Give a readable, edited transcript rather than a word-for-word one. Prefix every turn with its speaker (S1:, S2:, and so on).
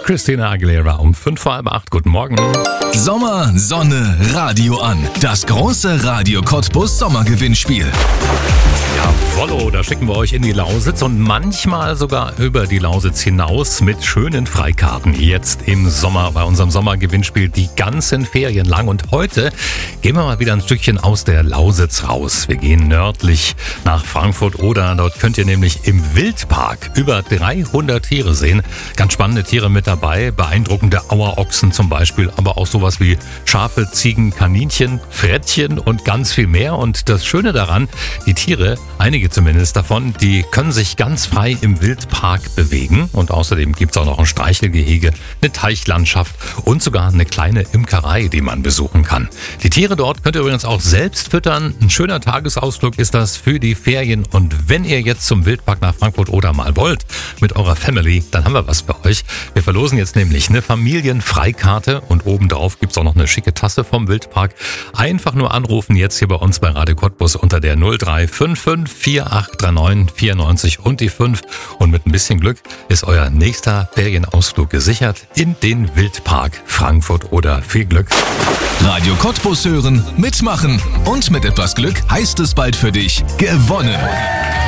S1: Christina Aguilera um 7:55. Guten Morgen.
S2: Sommer, Sonne, Radio an. Das große Radio Cottbus Sommergewinnspiel.
S1: Jawollo, da schicken wir euch in die Lausitz und manchmal sogar über die Lausitz hinaus mit schönen Freikarten. Jetzt im Sommer bei unserem Sommergewinnspiel die ganzen Ferien lang. Und heute gehen wir mal wieder ein Stückchen aus der Lausitz raus. Wir gehen nördlich nach Frankfurt-Oder. Dort könnt ihr nämlich im Wildpark über 300 Tiere sehen. Ganz spannende Tiere mit dabei, beeindruckende Auerochsen zum Beispiel, aber auch sowas wie Schafe, Ziegen, Kaninchen, Frettchen und ganz viel mehr. Und das Schöne daran, die Tiere, einige zumindest davon, die können sich ganz frei im Wildpark bewegen. Und außerdem gibt es auch noch ein Streichelgehege, eine Teichlandschaft und sogar eine kleine Imkerei, die man besuchen kann. Die Tiere dort könnt ihr übrigens auch selbst füttern. Ein schöner Tagesausflug ist das für die Ferien. Und wenn ihr jetzt zum Wildpark nach Frankfurt-Oder mal wollt, mit eurer Family, dann haben wir was für euch. Wir verlosen jetzt nämlich eine Familienfreikarte und obendrauf gibt es auch noch eine schicke Tasse vom Wildpark. Einfach nur anrufen jetzt hier bei uns bei Radio Cottbus unter der 0355 4839 94 und die 5. Und mit ein bisschen Glück ist euer nächster Ferienausflug gesichert in den Wildpark Frankfurt-Oder. Viel Glück!
S2: Radio Cottbus hören, mitmachen und mit etwas Glück heißt es bald für dich gewonnen.